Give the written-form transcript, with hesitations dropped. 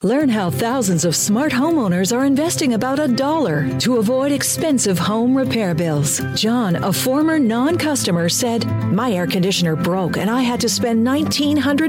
Learn how thousands of smart homeowners are investing about $1 to avoid expensive home repair bills. John, a former non-customer, said, "My air conditioner broke and I had to spend $1,900